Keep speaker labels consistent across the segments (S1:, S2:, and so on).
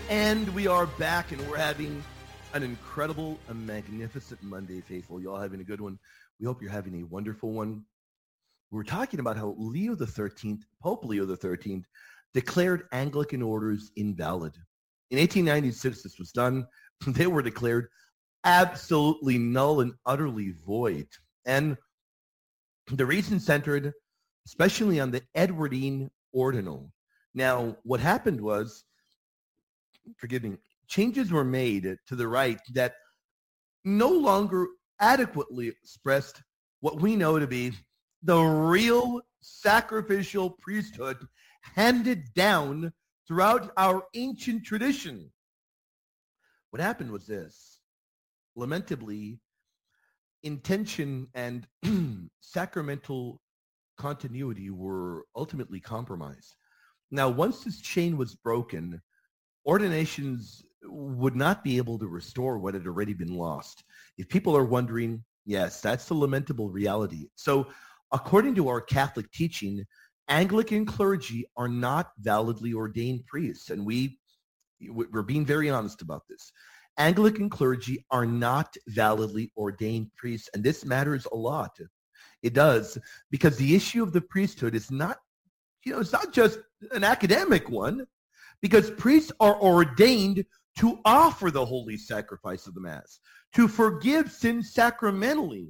S1: And we are back, and we're having an incredible, a magnificent Monday, faithful. You all having a good one. We hope you're having a wonderful one. We're talking about how Leo the 13th, Pope Leo the 13th, declared Anglican orders invalid. In 1896, this was done. They were declared absolutely null and utterly void. And the reason centered especially on the Edwardine Ordinal. Now, what happened was, forgive me, changes were made to the rite that no longer adequately expressed what we know to be the real sacrificial priesthood handed down throughout our ancient tradition. What happened was this. Lamentably, intention and sacramental continuity were ultimately compromised. Now, once this chain was broken, ordinations would not be able to restore what had already been lost. If people are wondering, yes, that's the lamentable reality. So according to our Catholic teaching, Anglican clergy are not validly ordained priests. And we're being very honest about this. Anglican clergy are not validly ordained priests. And this matters a lot. It does, because the issue of the priesthood is not, it's not just an academic one, because priests are ordained to offer the holy sacrifice of the Mass, to forgive sins sacramentally,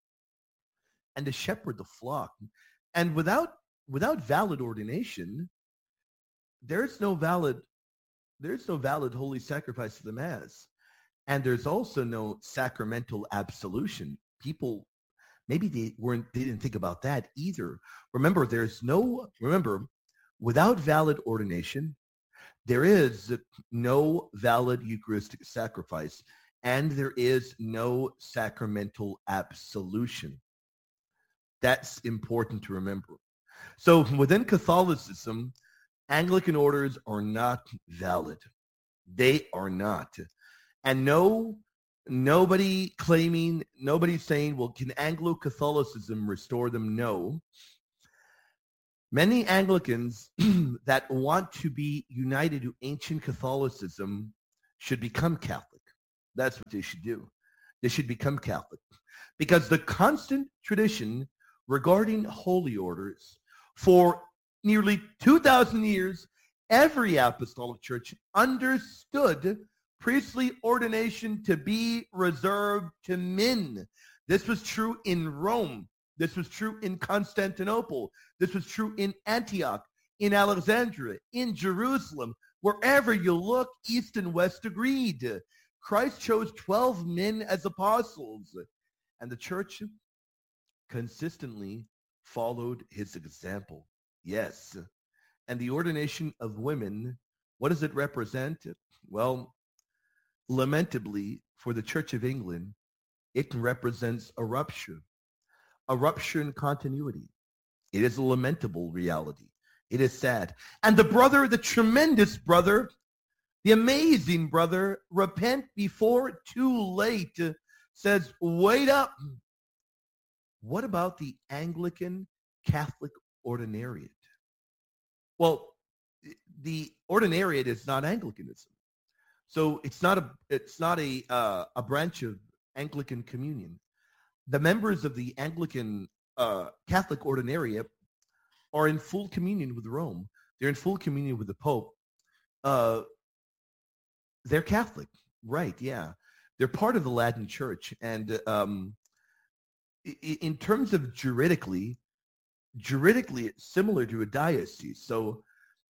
S1: and to shepherd the flock. And without valid ordination, there's no valid holy sacrifice of the Mass. And there's also no sacramental absolution. People, maybe they didn't think about that either. Remember, without valid ordination, there is no valid Eucharistic sacrifice, and there is no sacramental absolution. That's important to remember. So within Catholicism, Anglican orders are not valid. They are not. And nobody's saying, well, can Anglo-Catholicism restore them? No. Many Anglicans that want to be united to ancient Catholicism should become Catholic. That's what they should do. They should become Catholic. Because the constant tradition regarding holy orders for nearly 2,000 years, every apostolic church understood priestly ordination to be reserved to men. This was true in Rome. This was true in Constantinople. This was true in Antioch, in Alexandria, in Jerusalem. Wherever you look, East and West agreed. Christ chose 12 men as apostles, and the church consistently followed his example. Yes. And the ordination of women, what does it represent? Well, lamentably, for the Church of England, it represents a rupture in continuity. It is a lamentable reality. It is sad. And the tremendous brother, the amazing brother, repent before too late, says, wait up. What about the Anglican Catholic ordinariate? Well, the ordinariate is not Anglicanism. So it's not a branch of Anglican communion. The members of the Anglican Catholic ordinariate are in full communion with Rome. They're in full communion with the Pope. They're Catholic, right? Yeah, they're part of the Latin Church, and in terms of juridically, it's similar to a diocese. So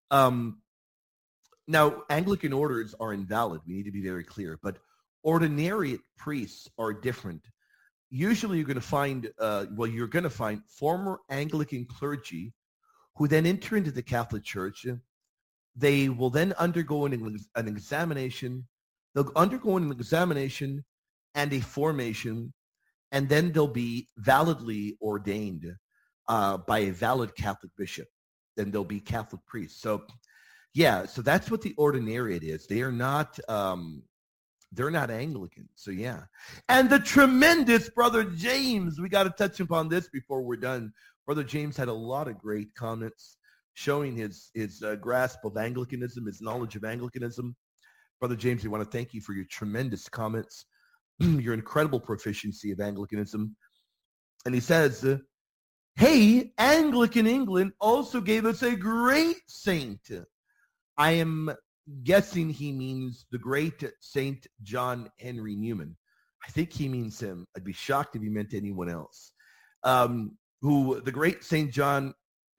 S1: now Anglican orders are invalid. We need to be very clear, but ordinariate priests are different. Usually you're going to find former Anglican clergy who then enter into the Catholic Church. They will then undergo an examination. They'll undergo an examination and a formation, and then they'll be validly ordained by a valid Catholic bishop. Then they'll be Catholic priests. So, yeah, so that's what the ordinariate is. They are not... they're not Anglican. So yeah. And the tremendous Brother James, we got to touch upon this before we're done. Brother James had a lot of great comments showing his grasp of Anglicanism, his knowledge of Anglicanism. Brother James, we want to thank you for your tremendous comments, your incredible proficiency of Anglicanism. And he says, hey, Anglican England also gave us a great saint. I am guessing he means the great Saint John Henry Newman. I think he means him. I'd be shocked if he meant anyone else. Who the great Saint John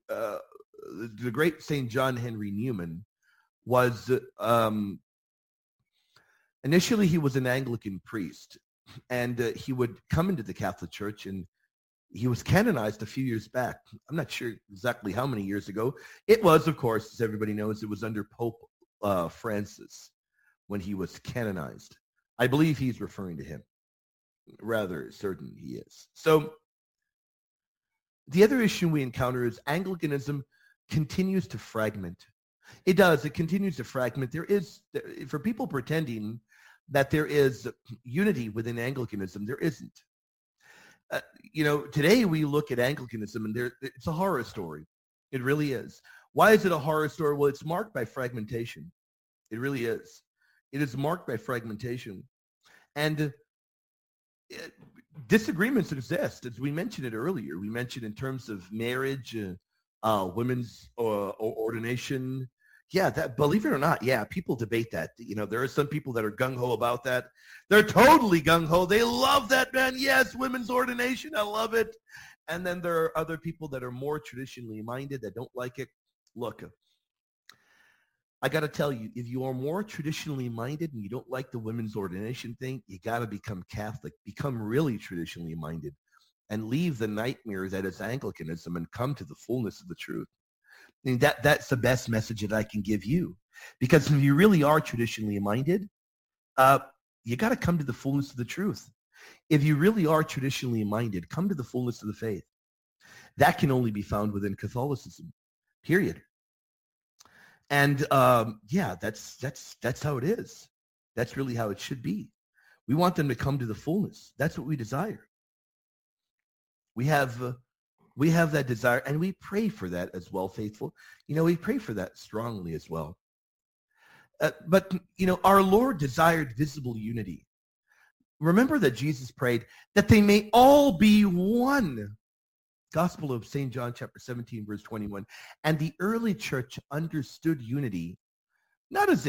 S1: Henry Newman was. Initially, he was an Anglican priest, and he would come into the Catholic Church, and he was canonized a few years back. I'm not sure exactly how many years ago. It was, of course, as everybody knows, it was under Pope Francis when he was canonized. I believe he's referring to him. Rather certain he is. So the other issue we encounter is Anglicanism continues to fragment. It does. It continues to fragment. For people pretending that there is unity within Anglicanism, there isn't. Today we look at Anglicanism and it's a horror story. It really is. Why is it a horror story? Well, it's marked by fragmentation. It really is. It is marked by fragmentation. And disagreements exist, as we mentioned it earlier. We mentioned in terms of marriage, women's ordination. Yeah, that, believe it or not, yeah, people debate that. There are some people that are gung-ho about that. They're totally gung-ho. They love that, man. Yes, women's ordination. I love it. And then there are other people that are more traditionally minded that don't like it. Look, I got to tell you, if you are more traditionally minded and you don't like the women's ordination thing, you got to become Catholic, become really traditionally minded, and leave the nightmare that is Anglicanism and come to the fullness of the truth. I mean, that's the best message that I can give you. Because if you really are traditionally minded, you got to come to the fullness of the truth. If you really are traditionally minded, come to the fullness of the faith. That can only be found within Catholicism, period. And that's how it is. That's really how it should be. We want them to come to the fullness. That's what we desire. We have that desire, and we pray for that as well, faithful. We pray for that strongly as well. But our Lord desired visible unity. Remember that Jesus prayed that they may all be one. Gospel of St. John chapter 17, verse 21. And the early church understood unity, not as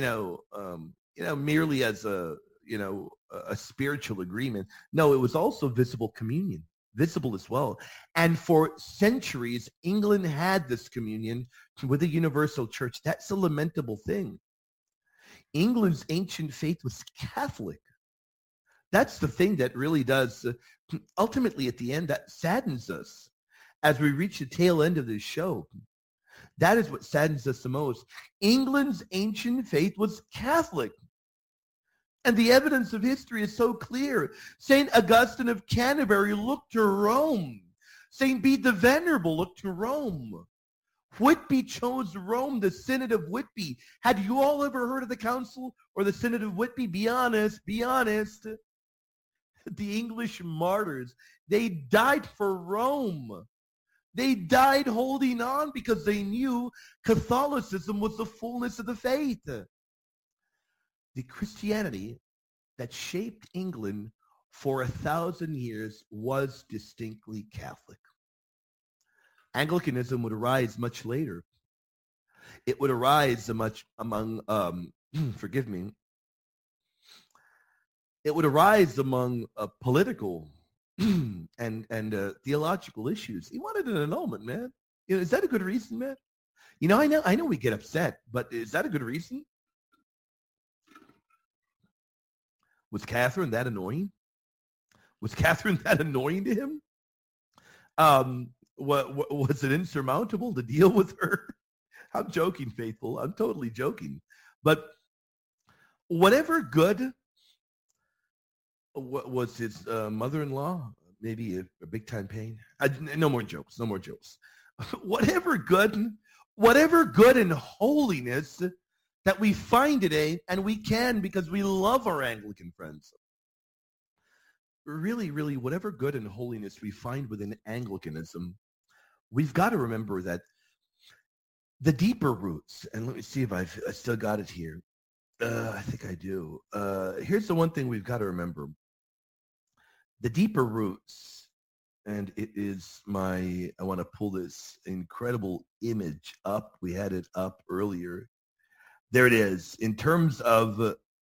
S1: merely as a spiritual agreement. No, it was also visible communion, visible as well. And for centuries, England had this communion with the universal church. That's a lamentable thing. England's ancient faith was Catholic. That's the thing that really does, ultimately at the end, that saddens us as we reach the tail end of this show. That is what saddens us the most. England's ancient faith was Catholic. And the evidence of history is so clear. St. Augustine of Canterbury looked to Rome. St. Bede the Venerable looked to Rome. Whitby chose Rome, the Synod of Whitby. Had you all ever heard of the Council or the Synod of Whitby? Be honest, be honest. The English martyrs, they died for Rome. They died holding on because they knew Catholicism was the fullness of the faith. The Christianity that shaped England for 1,000 years was distinctly Catholic. Anglicanism would arise much later. It would arise among it would arise among political and theological issues. He wanted an annulment, man. Is that a good reason, man? I know we get upset, but is that a good reason? Was Catherine that annoying? Was Catherine that annoying to him? What was it insurmountable to deal with her? I'm joking, faithful. I'm totally joking. But whatever good was his mother-in-law, maybe a big-time pain. No more jokes. No more jokes. Whatever good and holiness that we find today, and we can because we love our Anglican friends. Really, really, whatever good and holiness we find within Anglicanism, we've got to remember that The deeper roots, and let me see if I still got it here. I think I do. Here's the one thing we've got to remember. The deeper roots, and it is I want to pull this incredible image up. We had it up earlier. There it is. In terms of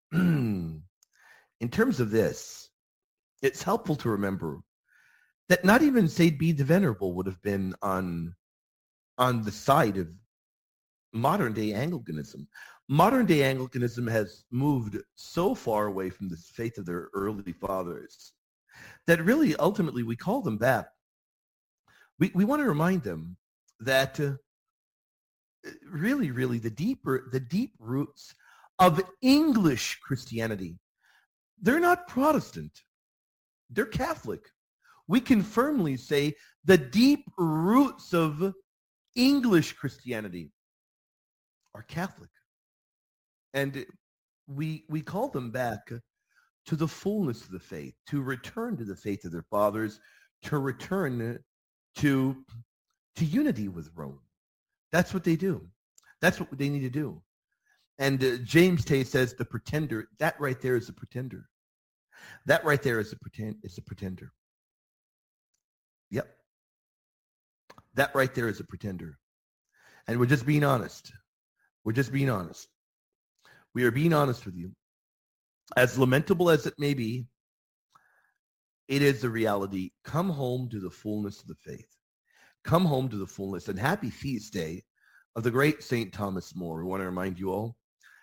S1: this, it's helpful to remember that not even St. Bede the Venerable would have been on the side of modern-day Anglicanism. Modern-day Anglicanism has moved so far away from the faith of their early fathers that really, ultimately, we call them back. We want to remind them that really, the deep roots of English Christianity, they're not Protestant. They're Catholic. We can firmly say the deep roots of English Christianity are Catholic. And we call them back to the fullness of the faith, to return to the faith of their fathers, to return to unity with Rome. That's what they do. That's what they need to do. And James Tay says the pretender, that right there is a pretender. That right there is a pretender. Yep. That right there is a pretender. And we're just being honest. We're just being honest. We are being honest with you. As lamentable as it may be, it is the reality. Come home to the fullness of the faith. Come home to the fullness. And happy feast day of the great St. Thomas More. We want to remind you all.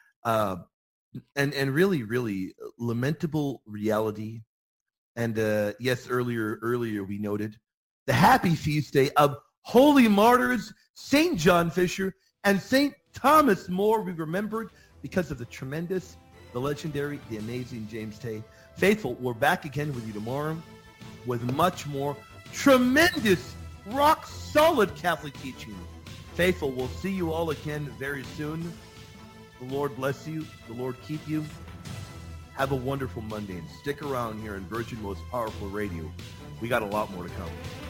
S1: And really lamentable reality. And yes, earlier we noted the happy feast day of holy martyrs, St. John Fisher and St. Thomas More. We remembered because of the tremendous, the legendary, the amazing James Tay. Faithful, we're back again with you tomorrow with much more tremendous, rock-solid Catholic teaching. Faithful, we'll see you all again very soon. The Lord bless you. The Lord keep you. Have a wonderful Monday, and stick around here in Virgin Most Powerful Radio. We got a lot more to come.